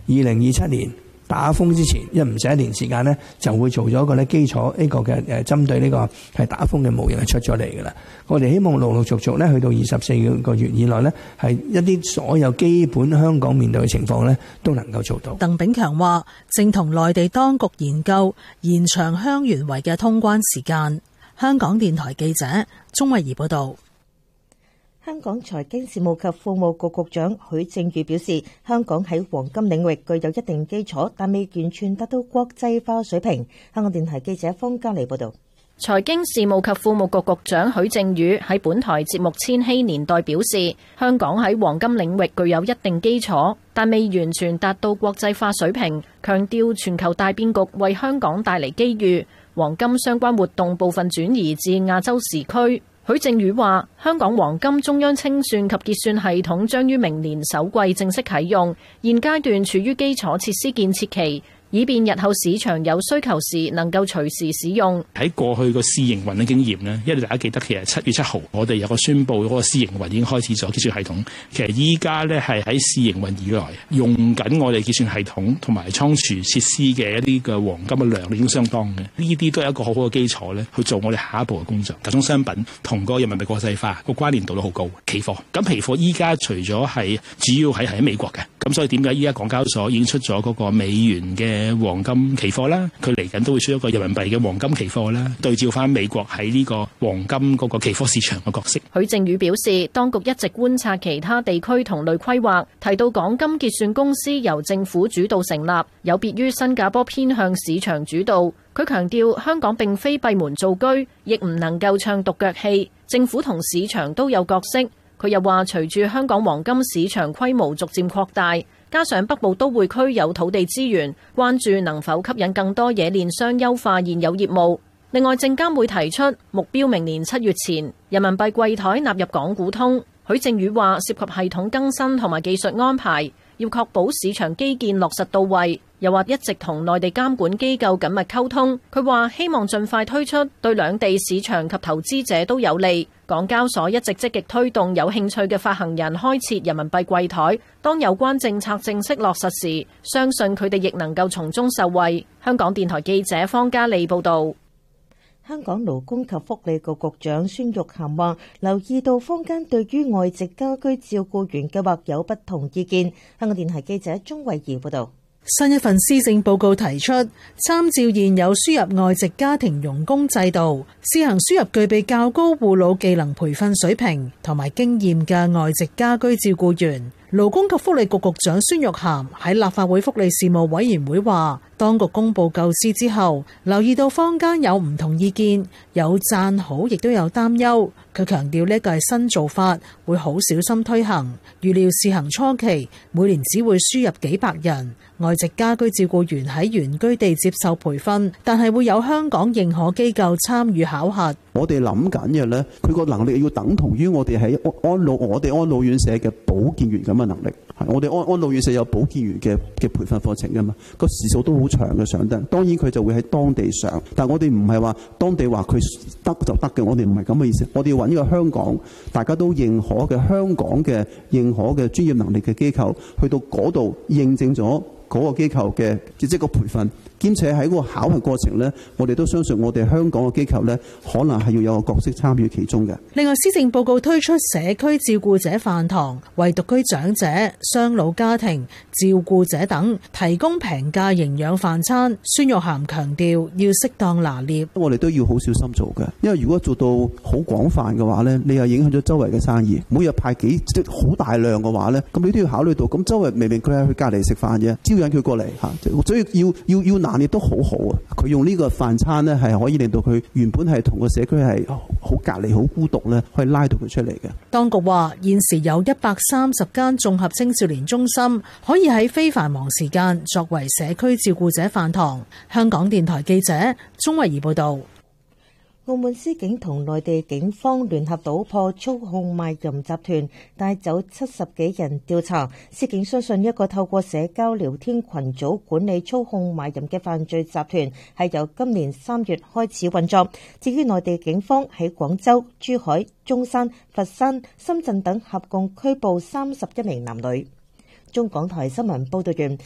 2027年打風之前，因為唔使1年時間咧，就會做咗一個咧基礎呢個嘅針對呢個係打風嘅模型係出咗嚟㗎啦。我哋希望陸陸續續咧去到24個月以內咧，係一啲所有基本香港面對嘅情況咧，都能夠做到。 鄧炳強話：正同內地當局研究延長香園圍嘅通關時間。香港電台記者鍾慧儀報道。 香港財經事務及庫務局局長許正宇表示，香港喺黃金領域具有一定基礎，但未完全達到國際化水平。香港電台記者方嘉莉報道。 財經事務及庫務局局長許正宇喺本台節目《千禧年代》表示，香港喺黃金領域具有一定基礎，但未完全達到國際化水平，強調全球大變局為香港帶嚟機遇，黃金相關活動部分轉移至亞洲時區。許正宇話：香港黃金中央清算及結算系統將於明年首季正式啟用，現階段處於基礎設施建設期，以便日後市場有需求時能夠隨時使用。 喺過去個試營運嘅經驗呢，因為大家記得其實7月7號我哋有個宣佈嗰個試營運已經開始咗結算系統。其實依家呢係喺試營運以來用緊我哋結算系統同埋倉儲設施嘅一啲嘅黃金嘅量已經相當嘅，呢啲都係一個好好嘅基礎呢去做我哋下一步嘅工作。大宗商品同個人民幣國際化個關聯度都好高。期貨咁期貨依家除咗係主要喺美國嘅，咁所以點解依家港交所已經出咗嗰個美元嘅黃金期貨啦，佢嚟緊都會出一個人民幣嘅黃金期貨啦，對照翻美國喺呢個黃金嗰個期貨市場嘅角色。 許正宇表示，當局一直觀察其他地區同類規劃，提到港金結算公司由政府主導成立，有別於新加坡偏向市場主導。佢強調，香港並非閉門造車，亦唔能夠唱獨腳戲，政府同市場都有角色。佢又話，隨住香港黃金市場規模逐漸擴大，加上北部都會區有土地資源，關注能否吸引更多冶煉商優化現有業務。另外，證監會提出目標明年7月前人民幣櫃台納入港股通。許正宇話，涉及系統更新同埋技術安排，要確保市場基建落實到位。又話一直同內地監管機構緊密溝通。佢話希望盡快推出，對兩地市場及投資者都有利。港交所一直積極推動有興趣嘅發行人開設人民幣櫃台，當有關政策正式落實時，相信佢哋亦能夠從中受惠。香港電台記者方嘉莉報導。 香港勞工及福利局局長孫玉菡話：留意到坊間對於外籍家居照顧員計劃有不同意見。香港電台記者鍾慧儀報導。 新一份施政報告提出，參照現有輸入外籍家庭傭工制度，試行輸入具備較高護老技能培訓水平同埋經驗嘅外籍家居照顧員。勞工及福利局局長孫玉菡喺立法會福利事務委員會話，當局公布構思之後，留意到坊間有唔同意見，有讚好，亦都有擔憂。佢強調呢個係新做法，會好小心推行。預料試行初期，每年只會輸入幾百人外籍家居照顧員喺原居地接受培訓，但係會有香港認可機構參與考核。 我哋諗緊嘅呢，佢個能力要等同於我哋喺安老院舍嘅保健員咁嘅能力。我哋安老院舍有保健員嘅培訓課程噶嘛，個時數都好長嘅上得。當然佢就會喺當地上，但我哋唔係話當地話佢得就得嘅，我哋唔係咁嘅意思。我哋要揾呢個香港大家都認可嘅香港嘅認可嘅專業能力嘅機構，去到嗰度認證咗嗰個機構嘅即係個培訓。兼且喺嗰個考核過程呢，我哋都相信我哋香港嘅機構呢，可能係要有個角色參與其中嘅。 另外，施政報告推出社區照顧者飯堂，為獨居長者、雙老家庭、照顧者等提供平價營養飯餐。孫玉菡強調要適當拿捏， 我哋都要好小心做嘅，因為如果做到好廣泛嘅話呢，你又影響咗周圍嘅生意。每日派即好大量嘅話呢，咁你都要考慮到，咁周圍明明佢係去隔離食飯啫，招引佢過嚟嚇，所以要拿捏都好好啊！佢用呢個飯餐呢，係可以令到佢原本係同個社區係好隔離、好孤獨呢，可以拉到佢出嚟嘅。 當局話現時有130間綜合青少年中心，可以喺非繁忙時間作為社區照顧者飯堂。香港電台記者鍾慧儀報道。 澳門司警同內地警方聯合搗破操控賣淫集團，帶走70幾人調查。司警相信一個透過社交聊天群組管理操控賣淫嘅犯罪集團係由今年3月開始運作。至於內地警方喺廣州、珠海、中山、佛山、深圳等合共拘捕31名男女。中港台新聞報道完。